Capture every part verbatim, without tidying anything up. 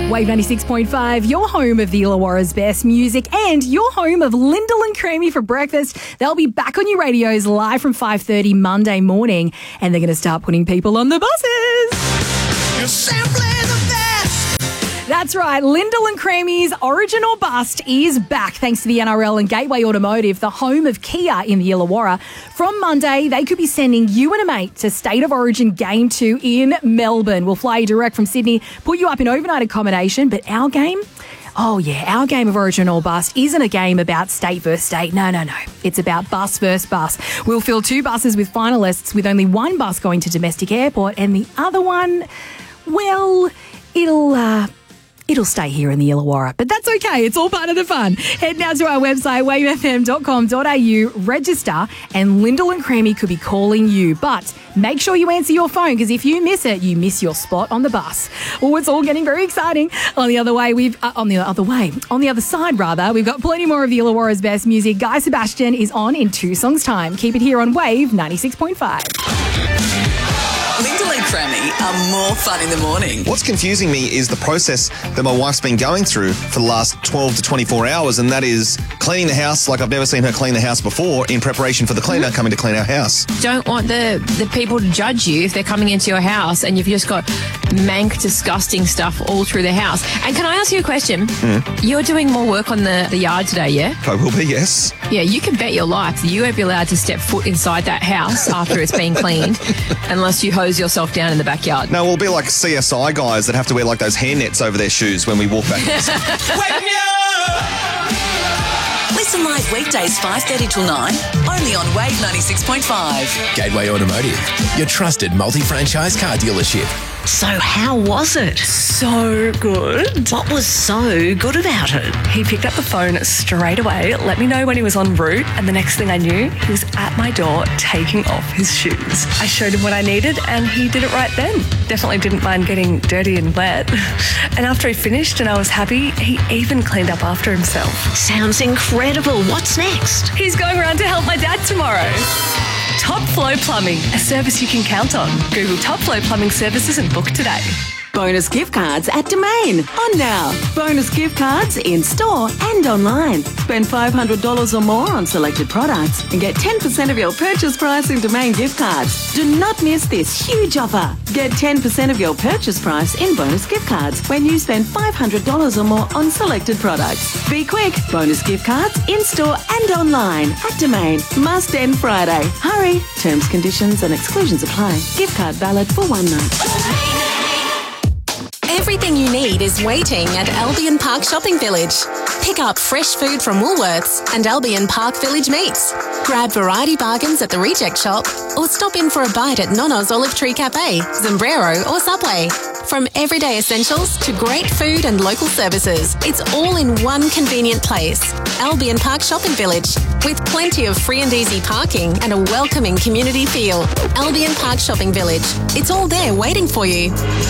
Wave ninety-six point five, your home of the Illawarra's best music and your home of Lyndall and Creamy for breakfast. They'll be back on your radios live from five thirty Monday morning, and they're going to start putting people on the buses. You're simply the best. That's right. Lyndall and Creamy's Origin or Bust is back thanks to the N R L and Gateway Automotive, the home of Kia in the Illawarra. From Monday, they could be sending you and a mate to State of Origin Game two in Melbourne. We'll fly you direct from Sydney, put you up in overnight accommodation, but our game... Oh, yeah, our game of Origin or Bust isn't a game about state versus state. No, no, no. It's about bus versus bus. We'll fill two buses with finalists, with only one bus going to domestic airport and the other one, well, it'll... Uh, It'll stay here in the Illawarra, but that's okay. It's all part of the fun. Head now to our website, wave f m dot com dot a u, register, and Lyndall and Creamy could be calling you. But make sure you answer your phone, because if you miss it, you miss your spot on the bus. Oh, it's all getting very exciting. On the other way, we've uh, on the other way, on the other side rather, we've got plenty more of the Illawarra's best music. Guy Sebastian is on in two songs' time. Keep it here on Wave ninety-six point five. Lyndall and Creamy are more fun in the morning. What's confusing me is the process that my wife's been going through for the last twelve to twenty-four hours, and that is cleaning the house like I've never seen her clean the house before in preparation for the cleaner coming to clean our house. Don't want the, the people to judge you if they're coming into your house and you've just got mank, disgusting stuff all through the house. And can I ask you a question? Mm. You're doing more work on the, the yard today, yeah? I will be, yes. Yeah, you can bet your life that you won't be allowed to step foot inside that house after it's been cleaned unless you hose yourself down in the backyard. No, we'll be like C S I guys that have to wear like those hair nets over their shoes when we walk back. Wake me up! Listen live weekdays five thirty till nine, only on Wave ninety-six point five. Gateway Automotive, your trusted multi-franchise car dealership. So how was it? So good. What was so good about it? He picked up the phone straight away, let me know when he was en route, and the next thing I knew, he was at my door taking off his shoes. I showed him what I needed and he did it right then. Definitely didn't mind getting dirty and wet. And after he finished and I was happy, he even cleaned up after himself. Sounds incredible. What's next? He's going around to help my dad tomorrow. Top Flow Plumbing, a service you can count on. Google Top Flow Plumbing Services and book today. Bonus gift cards at Domain. On now. Bonus gift cards in store and online. Spend five hundred dollars or more on selected products and get ten percent of your purchase price in Domain gift cards. Do not miss this huge offer. Get ten percent of your purchase price in bonus gift cards when you spend five hundred dollars or more on selected products. Be quick. Bonus gift cards in store and online at Domain. Must end Friday. Hurry. Terms, conditions and exclusions apply. Gift card valid for one night. Everything you need is waiting at Albion Park Shopping Village. Pick up fresh food from Woolworths and Albion Park Village Meats. Grab variety bargains at the Reject Shop or stop in for a bite at Nono's Olive Tree Cafe, Sombrero or Subway. From everyday essentials to great food and local services, it's all in one convenient place. Albion Park Shopping Village, with plenty of free and easy parking and a welcoming community feel. Albion Park Shopping Village. It's all there waiting for you.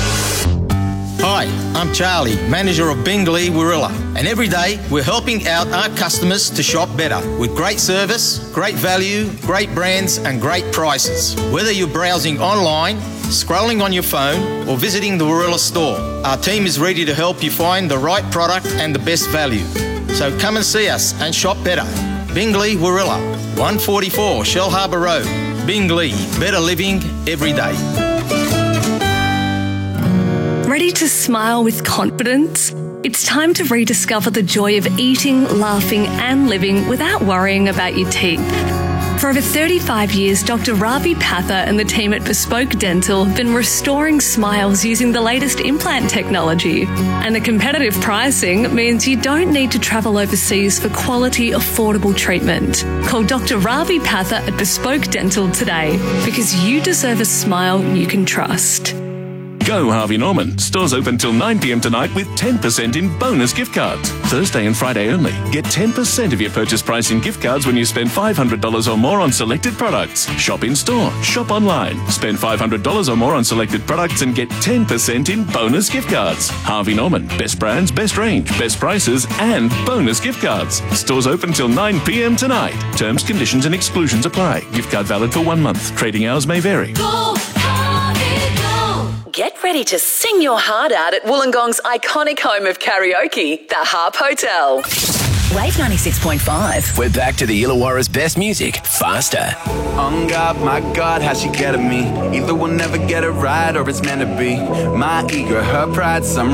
Hi, I'm Charlie, manager of Bingley Warilla, and every day we're helping out our customers to shop better with great service, great value, great brands and great prices. Whether you're browsing online, scrolling on your phone or visiting the Warilla store, our team is ready to help you find the right product and the best value. So come and see us and shop better. Bingley Warilla, one forty-four Shell Harbour Road. Bingley, better living every day. Ready to smile with confidence? It's time to rediscover the joy of eating, laughing and living without worrying about your teeth. For over thirty-five years, Doctor Ravi Patha and the team at Bespoke Dental have been restoring smiles using the latest implant technology. And the competitive pricing means you don't need to travel overseas for quality, affordable treatment. Call Doctor Ravi Patha at Bespoke Dental today, because you deserve a smile you can trust. Go Harvey Norman. Stores open till nine p m tonight with ten percent in bonus gift cards. Thursday and Friday only. Get ten percent of your purchase price in gift cards when you spend five hundred dollars or more on selected products. Shop in store. Shop online. Spend five hundred dollars or more on selected products and get ten percent in bonus gift cards. Harvey Norman. Best brands, best range, best prices and bonus gift cards. Stores open till nine p m tonight. Terms, conditions and exclusions apply. Gift card valid for one month. Trading hours may vary. Go, Harvey, go. Get ready to sing your heart out at Wollongong's iconic home of karaoke, the Harp Hotel. Wave ninety-six point five. We're back to the Illawarra's best music, faster. On God, my God, how she get at me. Either we'll never get it right or it's meant to be. My ego, her pride, some